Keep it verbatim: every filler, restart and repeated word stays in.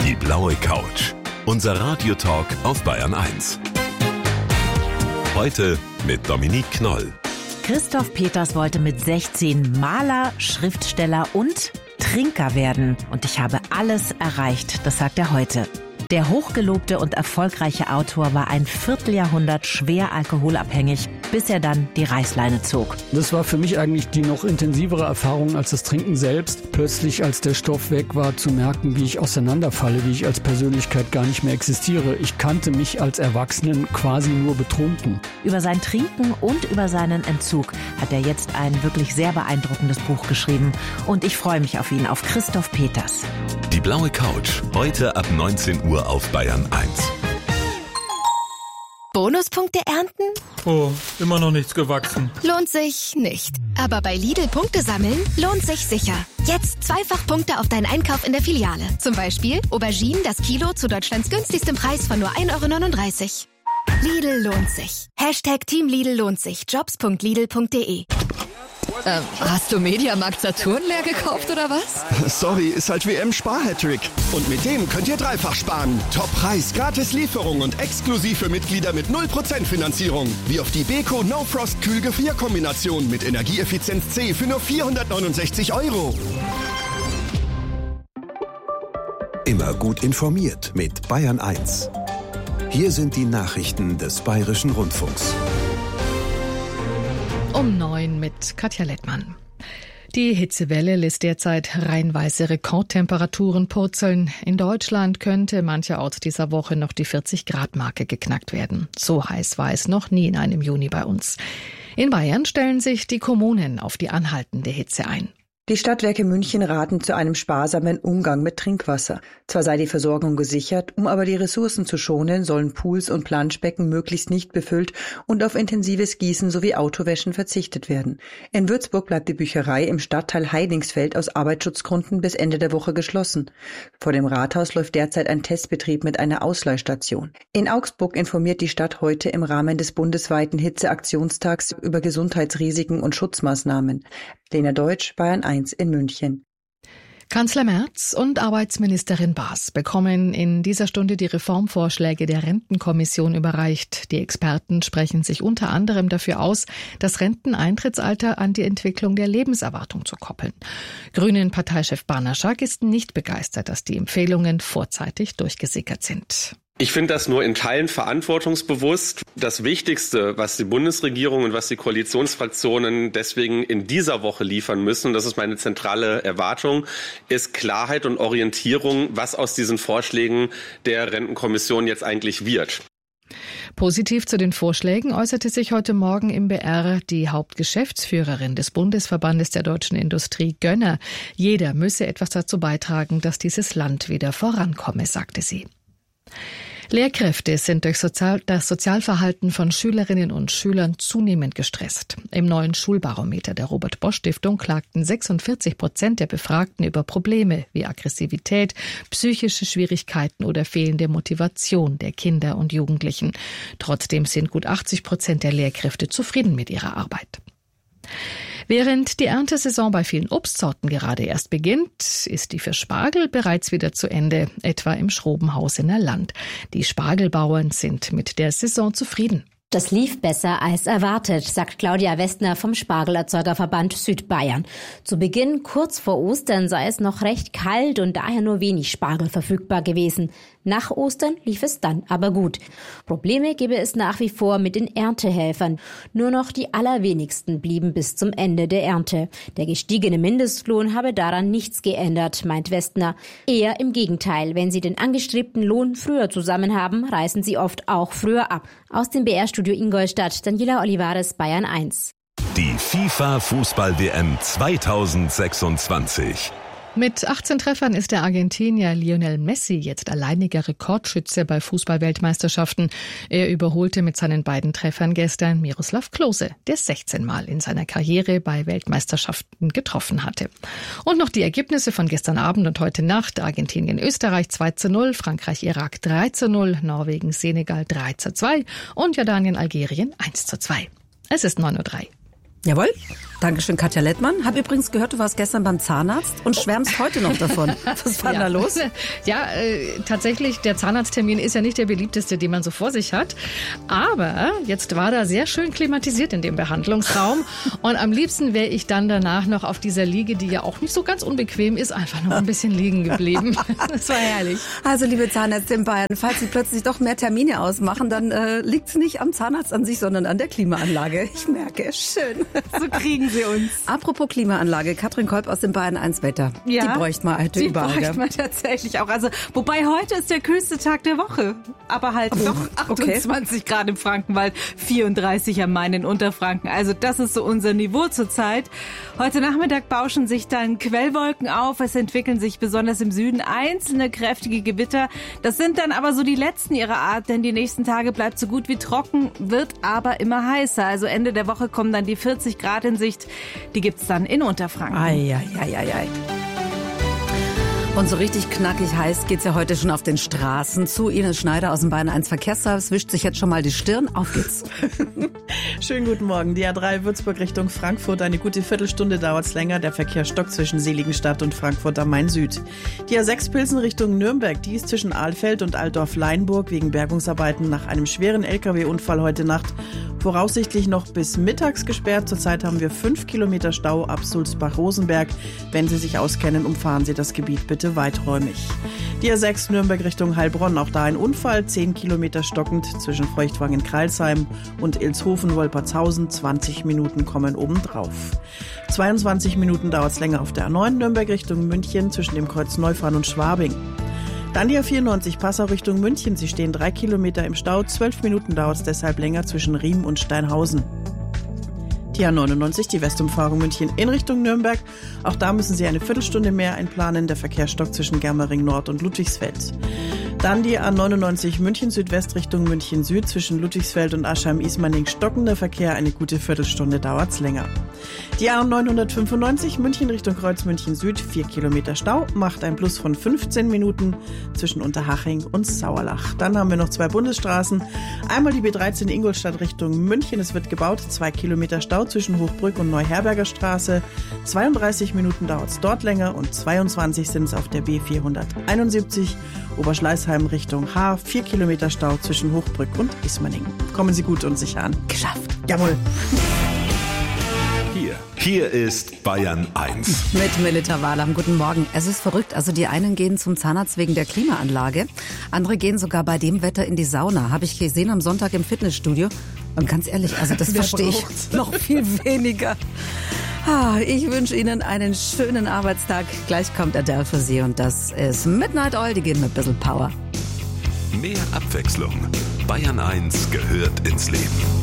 Die blaue Couch. Unser Radiotalk auf Bayern eins. Heute mit Dominique Knoll. Christoph Peters wollte mit sechzehn Maler, Schriftsteller und Trinker werden. Und ich habe alles erreicht, das sagt er heute. Der hochgelobte und erfolgreiche Autor war ein Vierteljahrhundert schwer alkoholabhängig, bis er dann die Reißleine zog. Das war für mich eigentlich die noch intensivere Erfahrung als das Trinken selbst. Plötzlich, als der Stoff weg war, zu merken, wie ich auseinanderfalle, wie ich als Persönlichkeit gar nicht mehr existiere. Ich kannte mich als Erwachsenen quasi nur betrunken. Über sein Trinken und über seinen Entzug hat er jetzt ein wirklich sehr beeindruckendes Buch geschrieben. Und ich freue mich auf ihn, auf Christoph Peters. Die blaue Couch, heute ab neunzehn Uhr auf Bayern eins. Bonuspunkte ernten? Oh, immer noch nichts gewachsen. Lohnt sich nicht. Aber bei Lidl Punkte sammeln lohnt sich sicher. Jetzt zweifach Punkte auf deinen Einkauf in der Filiale. Zum Beispiel Auberginen das Kilo zu Deutschlands günstigstem Preis von nur ein Euro neununddreißig. Lidl lohnt sich. Hashtag Team Lidl lohnt sich. Jobs punkt lidl punkt de. Ähm, hast du Mediamarkt Saturn leer gekauft oder was? Sorry, ist halt W M-Spar-Hattrick. Und mit dem könnt ihr dreifach sparen. Top-Preis, gratis Lieferung und exklusiv für Mitglieder mit null Prozent Finanzierung. Wie auf die Beko No Frost Kühlgefrierkombination mit Energieeffizienz C für nur vierhundertneunundsechzig Euro. Immer gut informiert mit Bayern eins. Hier sind die Nachrichten des Bayerischen Rundfunks. Um neun mit Katja Lettmann. Die Hitzewelle lässt derzeit reihenweise Rekordtemperaturen purzeln. In Deutschland könnte mancherorts dieser Woche noch die vierzig-Grad-Marke geknackt werden. So heiß war es noch nie in einem Juni bei uns. In Bayern stellen sich die Kommunen auf die anhaltende Hitze ein. Die Stadtwerke München raten zu einem sparsamen Umgang mit Trinkwasser. Zwar sei die Versorgung gesichert, um aber die Ressourcen zu schonen, sollen Pools und Planschbecken möglichst nicht befüllt und auf intensives Gießen sowie Autowäschen verzichtet werden. In Würzburg bleibt die Bücherei im Stadtteil Heidingsfeld aus Arbeitsschutzgründen bis Ende der Woche geschlossen. Vor dem Rathaus läuft derzeit ein Testbetrieb mit einer Ausleihstation. In Augsburg informiert die Stadt heute im Rahmen des bundesweiten Hitzeaktionstags über Gesundheitsrisiken und Schutzmaßnahmen. Lena Deutsch, Bayern eins in München. Kanzler Merz und Arbeitsministerin Baas bekommen in dieser Stunde die Reformvorschläge der Rentenkommission überreicht. Die Experten sprechen sich unter anderem dafür aus, das Renteneintrittsalter an die Entwicklung der Lebenserwartung zu koppeln. Grünen-Parteichef Banaschak ist nicht begeistert, dass die Empfehlungen vorzeitig durchgesickert sind. Ich finde das nur in Teilen verantwortungsbewusst. Das Wichtigste, was die Bundesregierung und was die Koalitionsfraktionen deswegen in dieser Woche liefern müssen, das ist meine zentrale Erwartung, ist Klarheit und Orientierung, was aus diesen Vorschlägen der Rentenkommission jetzt eigentlich wird. Positiv zu den Vorschlägen äußerte sich heute Morgen im B R die Hauptgeschäftsführerin des Bundesverbandes der deutschen Industrie, Gönner. Jeder müsse etwas dazu beitragen, dass dieses Land wieder vorankomme, sagte sie. Lehrkräfte sind durch Sozial- das Sozialverhalten von Schülerinnen und Schülern zunehmend gestresst. Im neuen Schulbarometer der Robert-Bosch-Stiftung klagten sechsundvierzig Prozent der Befragten über Probleme wie Aggressivität, psychische Schwierigkeiten oder fehlende Motivation der Kinder und Jugendlichen. Trotzdem sind gut achtzig Prozent der Lehrkräfte zufrieden mit ihrer Arbeit. Während die Erntesaison bei vielen Obstsorten gerade erst beginnt, ist die für Spargel bereits wieder zu Ende, etwa im Schrobenhausener Land. Die Spargelbauern sind mit der Saison zufrieden. Das lief besser als erwartet, sagt Claudia Westner vom Spargelerzeugerverband Südbayern. Zu Beginn, kurz vor Ostern, sei es noch recht kalt und daher nur wenig Spargel verfügbar gewesen. Nach Ostern lief es dann aber gut. Probleme gäbe es nach wie vor mit den Erntehelfern. Nur noch die allerwenigsten blieben bis zum Ende der Ernte. Der gestiegene Mindestlohn habe daran nichts geändert, meint Westner. Eher im Gegenteil, wenn sie den angestrebten Lohn früher zusammen haben, reisen sie oft auch früher ab. Aus dem B R-Studio Ingolstadt, Daniela Olivares, Bayern eins. Die FIFA-Fußball-W M zweitausendsechsundzwanzig. Mit achtzehn Treffern ist der Argentinier Lionel Messi jetzt alleiniger Rekordschütze bei Fußball-Weltmeisterschaften. Er überholte mit seinen beiden Treffern gestern Miroslav Klose, der sechzehn Mal in seiner Karriere bei Weltmeisterschaften getroffen hatte. Und noch die Ergebnisse von gestern Abend und heute Nacht. Argentinien-Österreich zwei zu null, Frankreich-Irak drei zu null, Norwegen-Senegal drei zu zwei und Jordanien-Algerien eins zu zwei. Es ist neun Uhr drei. Jawohl. Dankeschön, Katja Lettmann. Hab übrigens gehört, du warst gestern beim Zahnarzt und schwärmst heute noch davon. Was war ja. da los? Ja, äh, tatsächlich, der Zahnarzttermin ist ja nicht der beliebteste, den man so vor sich hat. Aber jetzt war da sehr schön klimatisiert in dem Behandlungsraum. Und am liebsten wäre ich dann danach noch auf dieser Liege, die ja auch nicht so ganz unbequem ist, einfach noch ein bisschen liegen geblieben. Das war herrlich. Also, liebe Zahnärzte in Bayern, falls Sie plötzlich doch mehr Termine ausmachen, dann äh, liegt es nicht am Zahnarzt an sich, sondern an der Klimaanlage. Ich merke es schön. So kriegen Sie uns. Apropos Klimaanlage, Katrin Kolb aus dem Bayern eins Wetter. Ja, die bräuchte man heute die überall. Die bräuchte man tatsächlich auch. Also, wobei heute ist der kühlste Tag der Woche. Aber halt oh, doch achtundzwanzig okay. Grad im Frankenwald, vierunddreißig am Main in Unterfranken. Also das ist so unser Niveau zurzeit. Heute Nachmittag bauschen sich dann Quellwolken auf. Es entwickeln sich besonders im Süden einzelne kräftige Gewitter. Das sind dann aber so die letzten ihrer Art, denn die nächsten Tage bleibt so gut wie trocken, wird aber immer heißer. Also Ende der Woche kommen dann die vierzig Grad in Sicht. Die gibt's dann in Unterfranken. Ei, ei, ei, ei, ei. Und so richtig knackig heiß geht's ja heute schon auf den Straßen zu. Ines Schneider aus dem Bayern eins Verkehrsservice wischt sich jetzt schon mal die Stirn. Auf geht's. Schönen guten Morgen. Die A drei Würzburg Richtung Frankfurt. Eine gute Viertelstunde dauert's länger. Der Verkehr stockt zwischen Seligenstadt und Frankfurt am Main Süd. Die A sechs Pilsen Richtung Nürnberg. Die ist zwischen Ahlfeld und Altdorf-Leinburg wegen Bergungsarbeiten nach einem schweren L K W-Unfall heute Nacht voraussichtlich noch bis mittags gesperrt. Zurzeit haben wir fünf Kilometer Stau ab Sulzbach-Rosenberg. Wenn Sie sich auskennen, umfahren Sie das Gebiet bitte weiträumig. Die A sechs Nürnberg Richtung Heilbronn, auch da ein Unfall, zehn Kilometer stockend zwischen Feuchtwangen-Kralsheim und Ilshofen-Wolpertshausen, zwanzig Minuten kommen obendrauf. zweiundzwanzig Minuten dauert es länger auf der A neun Nürnberg Richtung München zwischen dem Kreuz Neufahren und Schwabing. Dann die A vierundneunzig Passau Richtung München, Sie stehen drei Kilometer im Stau, zwölf Minuten dauert es deshalb länger zwischen Riem und Steinhausen. Die A neunundneunzig, die Westumfahrung München in Richtung Nürnberg. Auch da müssen Sie eine Viertelstunde mehr einplanen. Der Verkehr stockt zwischen Germering Nord und Ludwigsfeld. Dann die A neunundneunzig München Südwest Richtung München Süd zwischen Ludwigsfeld und Aschheim-Ismaning stockender Verkehr. Eine gute Viertelstunde dauert's länger. Die A neunhundertfünfundneunzig München Richtung Kreuz München Süd, vier Kilometer Stau, macht ein Plus von fünfzehn Minuten zwischen Unterhaching und Sauerlach. Dann haben wir noch zwei Bundesstraßen. Einmal die B dreizehn Ingolstadt Richtung München. Es wird gebaut, zwei Kilometer Stau zwischen Hochbrück und Neuherberger Straße. zweiunddreißig Minuten dauert's dort länger und zweiundzwanzig sind es auf der B vierhunderteinundsiebzig Oberschleißheim Richtung Haar. Vier Kilometer Stau zwischen Hochbrück und Ismaning. Kommen Sie gut und sicher an. Geschafft. Jawohl. Hier, hier ist Bayern eins. Mit Melita Wahlam. Guten Morgen. Es ist verrückt. Also die einen gehen zum Zahnarzt wegen der Klimaanlage. Andere gehen sogar bei dem Wetter in die Sauna. Habe ich gesehen am Sonntag im Fitnessstudio. Und ganz ehrlich, also das verstehe ich noch viel weniger. Ich wünsche Ihnen einen schönen Arbeitstag. Gleich kommt Adele für Sie und das ist Midnight Oil. Die geben ein bisschen Power. Mehr Abwechslung. Bayern eins gehört ins Leben.